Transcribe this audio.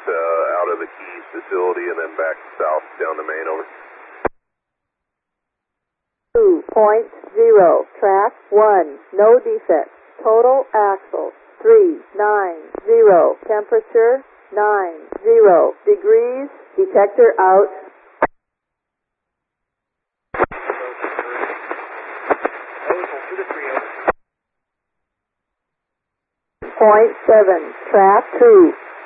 out of the Keys facility and then back south down the main, over. 2.0, track 1, no defects, total axle 390, temperature 90 degrees, detector out. .7, track 2,